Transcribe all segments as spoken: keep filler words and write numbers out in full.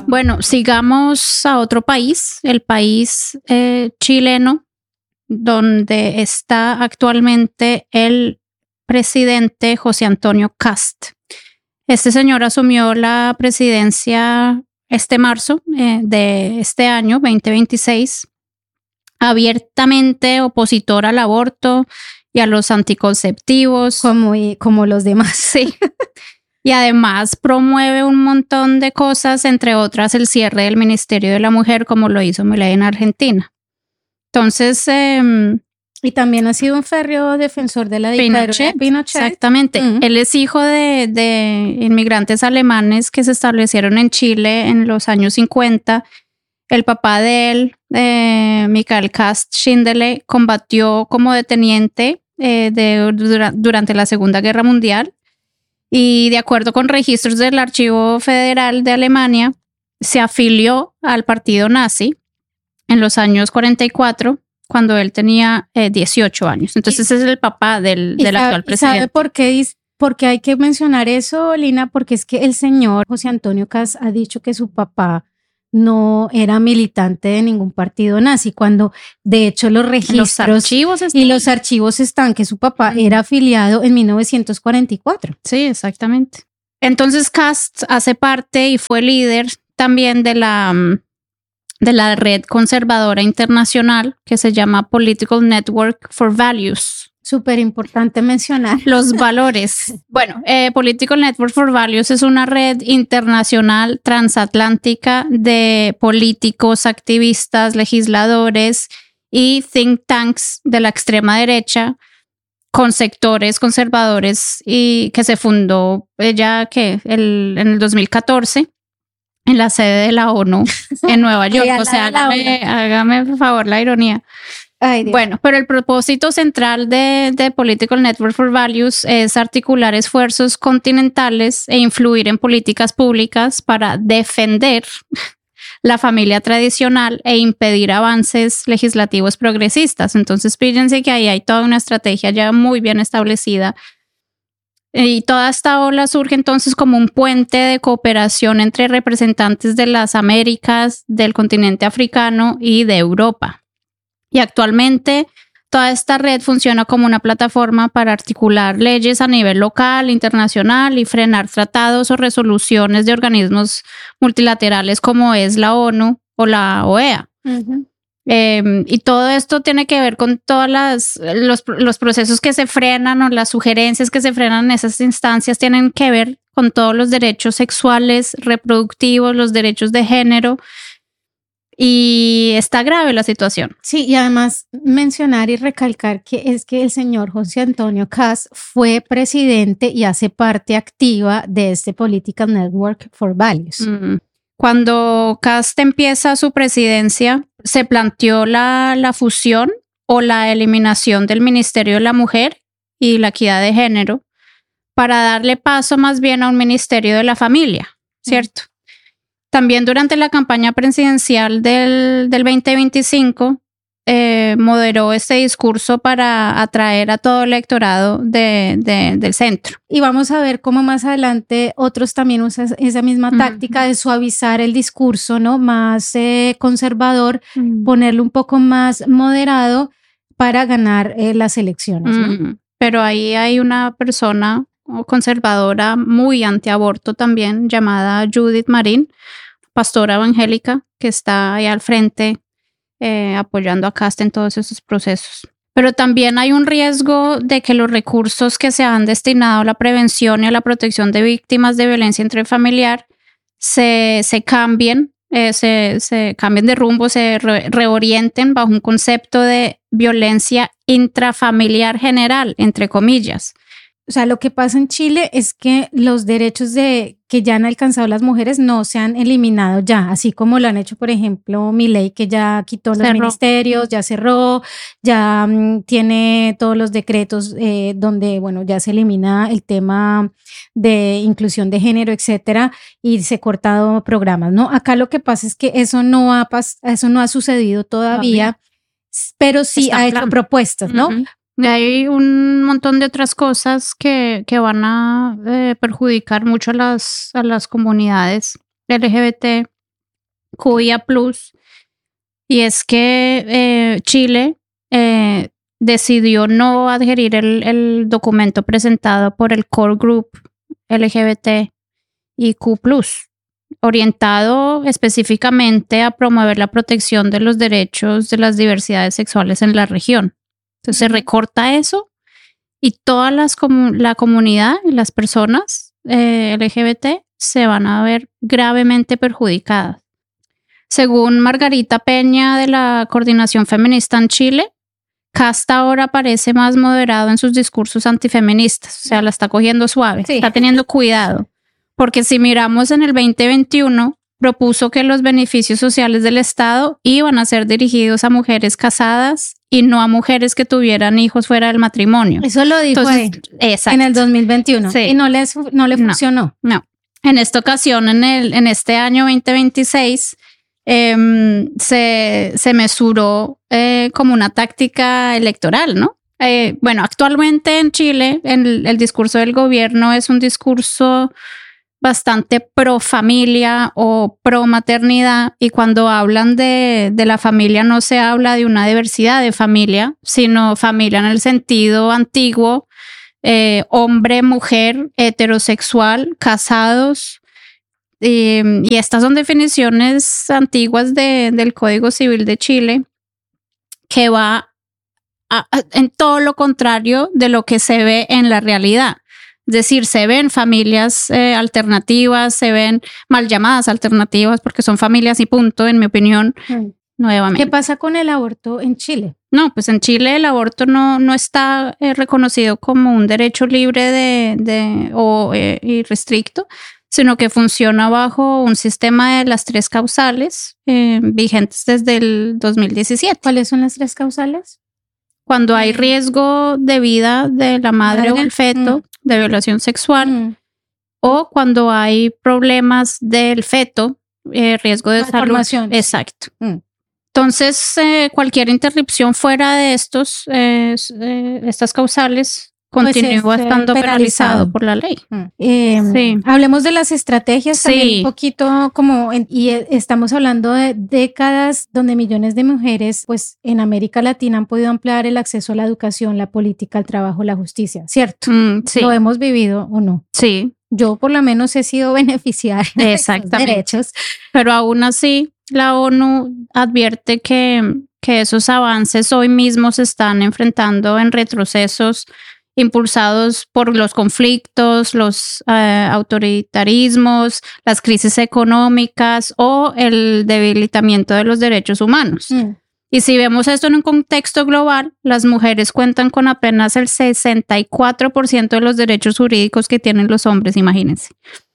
Bueno, sigamos a otro país, el país eh, chileno, donde está actualmente el presidente José Antonio Kast. Este señor asumió la presidencia este marzo eh, de este año, veinte veintiséis, abiertamente opositor al aborto y a los anticonceptivos. Como, como los demás. Sí. Y además promueve un montón de cosas, entre otras el cierre del Ministerio de la Mujer, como lo hizo Milei en Argentina. Entonces... Eh, y también ha sido un férreo defensor de la dictadura Pinochet, de Pinochet. Exactamente. Uh-huh. Él es hijo de, de inmigrantes alemanes que se establecieron en Chile en los años cincuenta. El papá de él, eh, Michael Kast Schindele, combatió como deteniente eh, de, dura, durante la Segunda Guerra Mundial. Y de acuerdo con registros del Archivo Federal de Alemania, se afilió al partido nazi en los años cuarenta y cuatro, cuando él tenía eh, dieciocho años. Entonces, ese es el papá del, del sabe, actual presidente. ¿Sabe por qué, por qué hay que mencionar eso, Lina? Porque es que el señor José Antonio Kast ha dicho que su papá no era militante de ningún partido nazi, cuando de hecho los registros los archivos están. y los archivos están que su papá era afiliado en mil novecientos cuarenta y cuatro. Sí, exactamente. Entonces Kast hace parte y fue líder también de la, de la red conservadora internacional que se llama Political Network for Values. Súper importante mencionar. Los valores. Bueno, eh, Political Network for Values es una red internacional transatlántica de políticos, activistas, legisladores y think tanks de la extrema derecha con sectores conservadores y que se fundó ella que el, en el dos mil catorce en la sede de la ONU en Nueva York. O sea, hágame, hágame por favor la ironía. Ay, bueno, pero el propósito central de, de Political Network for Values es articular esfuerzos continentales e influir en políticas públicas para defender la familia tradicional e impedir avances legislativos progresistas. Entonces, fíjense que ahí hay toda una estrategia ya muy bien establecida. Y toda esta ola surge entonces como un puente de cooperación entre representantes de las Américas, del continente africano y de Europa. Y actualmente toda esta red funciona como una plataforma para articular leyes a nivel local, internacional y frenar tratados o resoluciones de organismos multilaterales como es la ONU o la O E A. Uh-huh. Eh, y todo esto tiene que ver con todos los, los procesos que se frenan o las sugerencias que se frenan en esas instancias tienen que ver con todos los derechos sexuales, reproductivos, los derechos de género. Y está grave la situación. Sí, y además mencionar y recalcar que es que el señor José Antonio Kast fue presidente y hace parte activa de este Political Network for Values. Mm. Cuando Kast empieza su presidencia, se planteó la, la fusión o la eliminación del Ministerio de la Mujer y la Equidad de Género para darle paso más bien a un Ministerio de la Familia, ¿cierto? Mm. También durante la campaña presidencial del, del veinte veinticinco eh, moderó este discurso para atraer a todo el electorado de, de, del centro. Y vamos a ver cómo más adelante otros también usan esa misma táctica uh-huh. de suavizar el discurso, ¿no? Más eh, conservador, uh-huh. ponerlo un poco más moderado para ganar eh, las elecciones, ¿no? Uh-huh. Pero ahí hay una persona conservadora muy antiaborto también, llamada Judith Marín, pastora evangélica, que está ahí al frente eh, apoyando a Kast en todos esos procesos. Pero también hay un riesgo de que los recursos que se han destinado a la prevención y a la protección de víctimas de violencia intrafamiliar se, se cambien, eh, se, se cambien de rumbo, se re- reorienten bajo un concepto de violencia intrafamiliar general, entre comillas. O sea, lo que pasa en Chile es que los derechos de, que ya han alcanzado las mujeres no se han eliminado ya, así como lo han hecho, por ejemplo, Milei, que ya quitó los cerró. ministerios, ya cerró, ya um, tiene todos los decretos eh, donde, bueno, ya se elimina el tema de inclusión de género, etcétera, y se han cortado programas, ¿no? Acá lo que pasa es que eso no ha, pas- eso no ha sucedido todavía, todavía. pero sí Está ha hecho plan. propuestas, ¿no? Uh-huh. Hay un montón de otras cosas que, que van a eh, perjudicar mucho a las, a las comunidades L G B T Q I A plus, y es que eh, Chile eh, decidió no adherir el, el documento presentado por el Core Group L G B T I Q plus, orientado específicamente a promover la protección de los derechos de las diversidades sexuales en la región. Entonces, uh-huh. se recorta eso y toda las comu- la comunidad y las personas eh, L G B T se van a ver gravemente perjudicadas. Según Margarita Peña de la Coordinación Feminista en Chile, Casta ahora parece más moderado en sus discursos antifeministas, o sea, la está cogiendo suave, sí. Está teniendo cuidado, porque si miramos en el veinte veintiuno, propuso que los beneficios sociales del Estado iban a ser dirigidos a mujeres casadas y no a mujeres que tuvieran hijos fuera del matrimonio. Eso lo dijo Entonces, ahí, en el dos mil veintiuno, sí. Y no le, no le funcionó. No, no. En esta ocasión, en, el, en este año veinte veintiséis, eh, se, se mesuró eh, como una táctica electoral, ¿no? Eh, bueno, actualmente en Chile, en el, el discurso del gobierno es un discurso bastante pro familia o pro maternidad, y cuando hablan de, de la familia no se habla de una diversidad de familia, sino familia en el sentido antiguo, eh, hombre, mujer, heterosexual, casados, y, y estas son definiciones antiguas de, del Código Civil de Chile, que va a, a, en todo lo contrario de lo que se ve en la realidad. Es decir, se ven familias eh, alternativas, se ven mal llamadas alternativas, porque son familias y punto, en mi opinión, mm. nuevamente. ¿Qué pasa con el aborto en Chile? No, pues en Chile el aborto no, no está eh, reconocido como un derecho libre de, de, o eh, irrestricto, sino que funciona bajo un sistema de las tres causales eh, vigentes desde el dos mil diecisiete. ¿Cuáles son las tres causales? Cuando hay riesgo de vida de la madre, madre. o el feto, mm. de violación sexual, mm. o cuando hay problemas del feto, eh, riesgo de salud. Exacto. Mm. Entonces, eh, cualquier interrupción fuera de estos, eh, eh, estas causales continúa pues es, estando eh, penalizado por la ley. Mm. Eh, sí. Hablemos de las estrategias sí. también un poquito como, en, y estamos hablando de décadas donde millones de mujeres pues en América Latina han podido ampliar el acceso a la educación, la política, el trabajo, la justicia, ¿cierto? Mm, sí. ¿Lo hemos vivido o no? Sí. Yo por lo menos he sido beneficiaria de esos derechos. Pero aún así la ONU advierte que, que esos avances hoy mismo se están enfrentando en retrocesos impulsados por los conflictos, los eh, autoritarismos, las crisis económicas o el debilitamiento de los derechos humanos. Mm. Y si vemos esto en un contexto global, las mujeres cuentan con apenas el sesenta y cuatro por ciento de los derechos jurídicos que tienen los hombres, imagínense.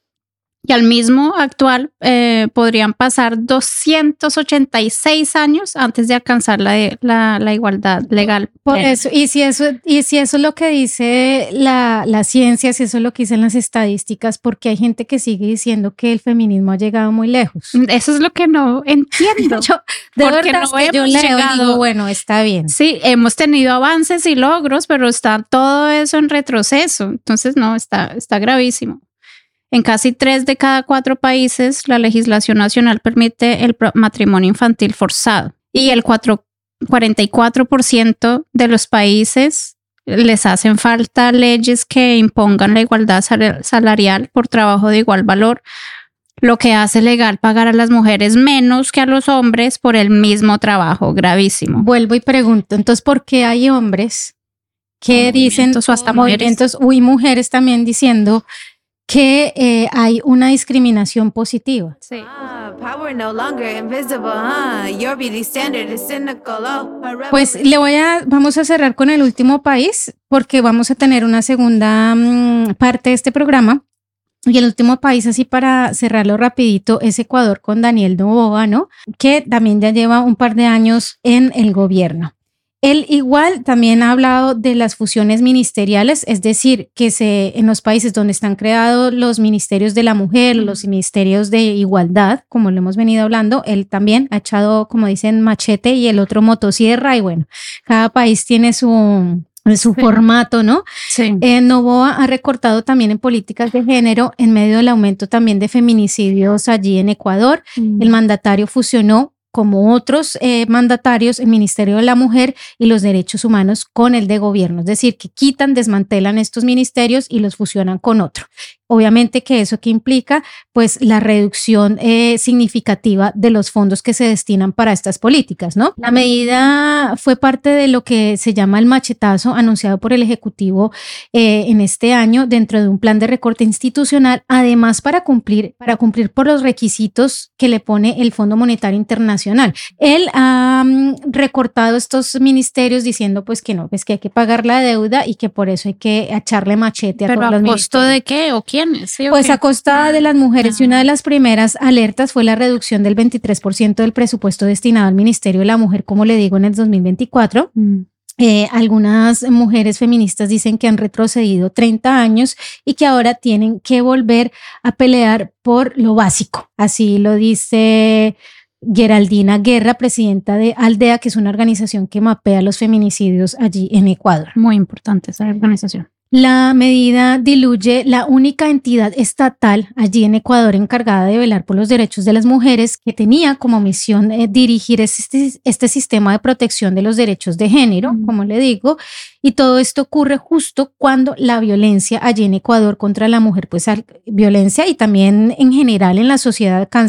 Y al mismo actual eh, podrían pasar doscientos ochenta y seis años antes de alcanzar la, la, la igualdad legal. Por eso, y si eso, y si eso es lo que dice la, la ciencia, si eso es lo que dicen las estadísticas, porque hay gente que sigue diciendo que el feminismo ha llegado muy lejos. Eso es lo que no entiendo. yo, de porque verdad, no que yo leo y digo, bueno, está bien. Sí, hemos tenido avances y logros, pero está todo eso en retroceso. Entonces, no, está, está gravísimo. En casi tres de cada cuatro países, la legislación nacional permite el matrimonio infantil forzado, y el cuarenta y cuatro por ciento de los países les hacen falta leyes que impongan la igualdad salarial por trabajo de igual valor, lo que hace legal pagar a las mujeres menos que a los hombres por el mismo trabajo. Gravísimo. Vuelvo y pregunto, entonces, ¿por qué hay hombres que dicen, o hasta mujeres, y mujeres también diciendo que eh, hay una discriminación positiva? Sí. Pues le voy a, vamos a cerrar con el último país, porque vamos a tener una segunda um, parte de este programa. Y el último país, así para cerrarlo rapidito, es Ecuador con Daniel Noboa, ¿no? Que también ya lleva un par de años en el gobierno. Él igual también ha hablado de las fusiones ministeriales, es decir, que se, en los países donde están creados los ministerios de la mujer, los ministerios de igualdad, como lo hemos venido hablando, él también ha echado, como dicen, machete y el otro motosierra, y bueno, cada país tiene su, su sí. formato, ¿no? Sí. Eh, Noboa ha recortado también en políticas de género en medio del aumento también de feminicidios allí en Ecuador. Mm. El mandatario fusionó, como otros eh, mandatarios, el Ministerio de la Mujer y los Derechos Humanos con el de gobierno, es decir, que quitan, desmantelan estos ministerios y los fusionan con otro. Obviamente que eso que implica, pues, la reducción eh, significativa de los fondos que se destinan para estas políticas, ¿no? La medida fue parte de lo que se llama el machetazo anunciado por el Ejecutivo eh, en este año dentro de un plan de recorte institucional, además para cumplir, para cumplir por los requisitos que le pone el Fondo Monetario Internacional. Él ha um, recortado estos ministerios diciendo, pues, que no, pues que hay que pagar la deuda y que por eso hay que echarle machete a ¿Pero todos a los costo ministerios. de qué o quién? ¿Sí, pues okay. a costa de las mujeres, y una de las primeras alertas fue la reducción del veintitrés por ciento del presupuesto destinado al Ministerio de la Mujer, como le digo, en el dos mil veinticuatro. Mm. Eh, algunas mujeres feministas dicen que han retrocedido treinta años y que ahora tienen que volver a pelear por lo básico. Así lo dice Geraldina Guerra, presidenta de Aldea, que es una organización que mapea los feminicidios allí en Ecuador. Muy importante esa organización. La medida diluye la única entidad estatal allí en Ecuador encargada de velar por los derechos de las mujeres, que tenía como misión eh, dirigir este, este sistema de protección de los derechos de género, mm. como le digo, y todo esto ocurre justo cuando la violencia allí en Ecuador contra la mujer, pues violencia y también en general en la sociedad alcanza